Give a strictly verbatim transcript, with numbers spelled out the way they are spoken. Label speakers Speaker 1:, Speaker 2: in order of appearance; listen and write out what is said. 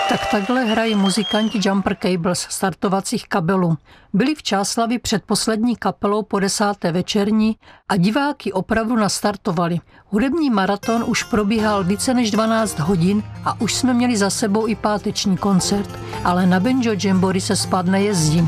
Speaker 1: Tak takhle hrají muzikanti Jumper Cables startovacích kabelů. Byli v Čáslavi předposlední kapelou po desáté večerní a diváky opravdu nastartovali. Hudební maraton už probíhal více než dvanáct hodin a už jsme měli za sebou i páteční koncert, ale na Banjo Jamboree se spát nejezdí.